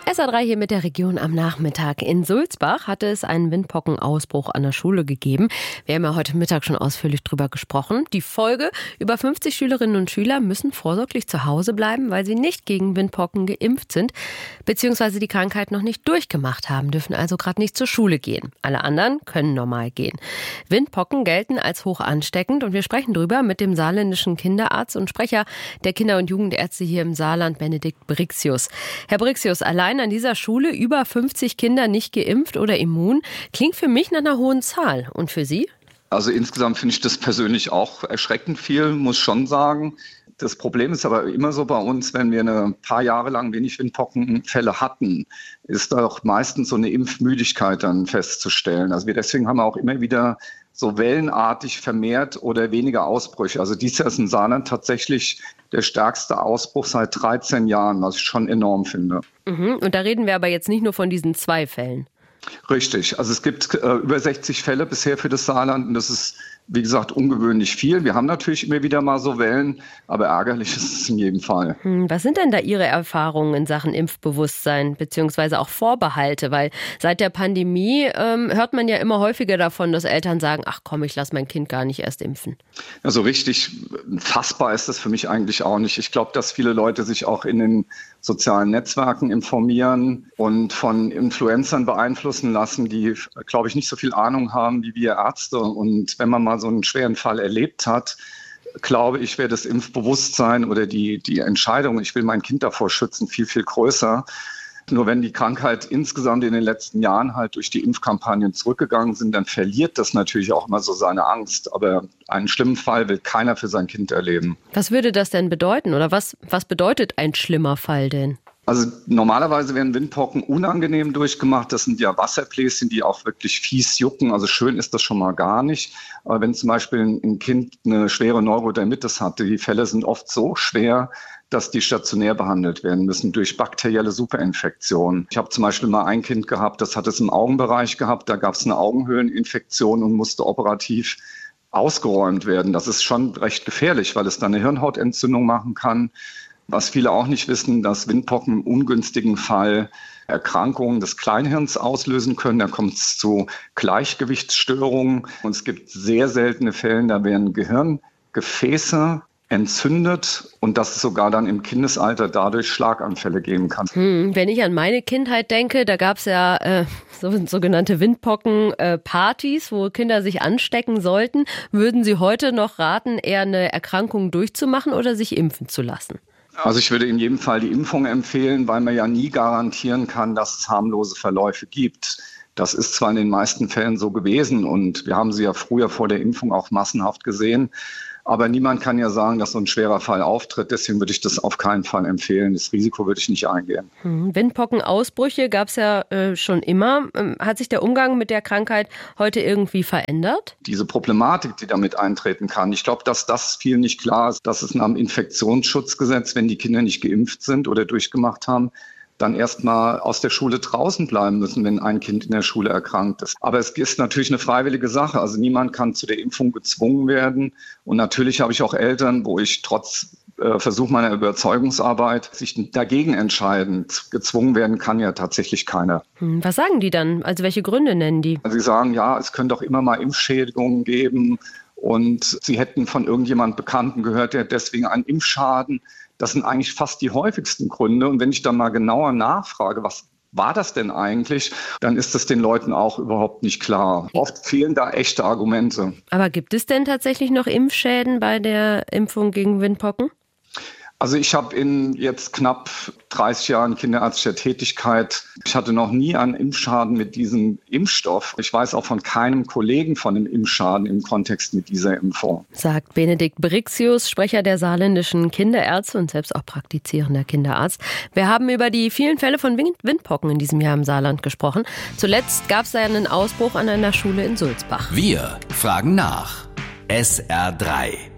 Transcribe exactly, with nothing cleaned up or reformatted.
S R drei hier mit der Region am Nachmittag. In Sulzbach hatte es einen Windpockenausbruch an der Schule gegeben. Wir haben ja heute Mittag schon ausführlich drüber gesprochen. Die Folge: über fünfzig Schülerinnen und Schüler müssen vorsorglich zu Hause bleiben, weil sie nicht gegen Windpocken geimpft sind, beziehungsweise die Krankheit noch nicht durchgemacht haben, dürfen also gerade nicht zur Schule gehen. Alle anderen können normal gehen. Windpocken gelten als hoch ansteckend und wir sprechen drüber mit dem saarländischen Kinderarzt und Sprecher der Kinder- und Jugendärzte hier im Saarland, Benedikt Brixius. Herr Brixius, allein an dieser Schule über fünfzig Kinder nicht geimpft oder immun, klingt für mich nach einer hohen Zahl. Und für Sie? Also insgesamt finde ich das persönlich auch erschreckend viel, muss schon sagen. Das Problem ist aber immer so bei uns, wenn wir ein paar Jahre lang wenig Windpockenfälle hatten, ist auch meistens so eine Impfmüdigkeit dann festzustellen. Also wir deswegen haben wir auch immer wieder so wellenartig vermehrt oder weniger Ausbrüche. Also dieses Jahr ist in Saarland tatsächlich der stärkste Ausbruch seit dreizehn Jahren, was ich schon enorm finde. Mhm. Und da reden wir aber jetzt nicht nur von diesen zwei Fällen. Richtig. Also es gibt äh, über sechzig Fälle bisher für das Saarland und das ist, wie gesagt, ungewöhnlich viel. Wir haben natürlich immer wieder mal so Wellen, aber ärgerlich ist es in jedem Fall. Was sind denn da Ihre Erfahrungen in Sachen Impfbewusstsein beziehungsweise auch Vorbehalte? Weil seit der Pandemie ähm, hört man ja immer häufiger davon, dass Eltern sagen, ach komm, ich lasse mein Kind gar nicht erst impfen. Also richtig fassbar ist das für mich eigentlich auch nicht. Ich glaube, dass viele Leute sich auch in den sozialen Netzwerken informieren und von Influencern beeinflussen lassen, die, glaube ich, nicht so viel Ahnung haben wie wir Ärzte. Und wenn man mal so einen schweren Fall erlebt hat, glaube ich, wäre das Impfbewusstsein oder die, die Entscheidung, ich will mein Kind davor schützen, viel, viel größer. Nur wenn die Krankheit insgesamt in den letzten Jahren halt durch die Impfkampagnen zurückgegangen sind, dann verliert das natürlich auch immer so seine Angst. Aber einen schlimmen Fall will keiner für sein Kind erleben. Was würde das denn bedeuten oder was, was bedeutet ein schlimmer Fall denn? Also normalerweise werden Windpocken unangenehm durchgemacht. Das sind ja Wasserbläschen, die auch wirklich fies jucken. Also schön ist das schon mal gar nicht. Aber wenn zum Beispiel ein Kind eine schwere Neurodermitis hatte, die Fälle sind oft so schwer, dass die stationär behandelt werden müssen durch bakterielle Superinfektionen. Ich habe zum Beispiel mal ein Kind gehabt, das hat es im Augenbereich gehabt. Da gab es eine Augenhöhleninfektion und musste operativ ausgeräumt werden. Das ist schon recht gefährlich, weil es dann eine Hirnhautentzündung machen kann. Was viele auch nicht wissen, dass Windpocken im ungünstigen Fall Erkrankungen des Kleinhirns auslösen können. Da kommt es zu Gleichgewichtsstörungen. Und es gibt sehr seltene Fälle, da werden Gehirngefäße entzündet und dass es sogar dann im Kindesalter dadurch Schlaganfälle geben kann. Hm, wenn ich an meine Kindheit denke, da gab es ja äh, so, sogenannte Windpocken-Partys, wo Kinder sich anstecken sollten. Würden Sie heute noch raten, eher eine Erkrankung durchzumachen oder sich impfen zu lassen? Also ich würde in jedem Fall die Impfung empfehlen, weil man ja nie garantieren kann, dass es harmlose Verläufe gibt. Das ist zwar in den meisten Fällen so gewesen und wir haben sie ja früher vor der Impfung auch massenhaft gesehen, aber niemand kann ja sagen, dass so ein schwerer Fall auftritt. Deswegen würde ich das auf keinen Fall empfehlen. Das Risiko würde ich nicht eingehen. Hm, Windpockenausbrüche gab es ja äh, schon immer. Ähm, hat sich der Umgang mit der Krankheit heute irgendwie verändert? Diese Problematik, die damit eintreten kann, ich glaube, dass das vielen nicht klar ist, dass es nach dem Infektionsschutzgesetz, wenn die Kinder nicht geimpft sind oder durchgemacht haben, dann erstmal aus der Schule draußen bleiben müssen, wenn ein Kind in der Schule erkrankt ist. Aber es ist natürlich eine freiwillige Sache. Also niemand kann zu der Impfung gezwungen werden. Und natürlich habe ich auch Eltern, wo ich trotz äh, Versuch meiner Überzeugungsarbeit sich dagegen entscheiden. Gezwungen werden kann ja tatsächlich keiner. Hm, was sagen die dann? Also welche Gründe nennen die? Also sie sagen, ja, es könnte doch immer mal Impfschädigungen geben. Und sie hätten von irgendjemand Bekannten gehört, der deswegen einen Impfschaden. Das sind eigentlich fast die häufigsten Gründe. Und wenn ich dann mal genauer nachfrage, was war das denn eigentlich, dann ist das den Leuten auch überhaupt nicht klar. Oft fehlen da echte Argumente. Aber gibt es denn tatsächlich noch Impfschäden bei der Impfung gegen Windpocken? Also ich habe in jetzt knapp dreißig Jahren kinderärztlicher Tätigkeit, ich hatte noch nie einen Impfschaden mit diesem Impfstoff. Ich weiß auch von keinem Kollegen von einem Impfschaden im Kontext mit dieser Impfung. Sagt Benedikt Brixius, Sprecher der saarländischen Kinderärzte und selbst auch praktizierender Kinderarzt. Wir haben über die vielen Fälle von Windpocken in diesem Jahr im Saarland gesprochen. Zuletzt gab es einen Ausbruch an einer Schule in Sulzbach. Wir fragen nach. S R drei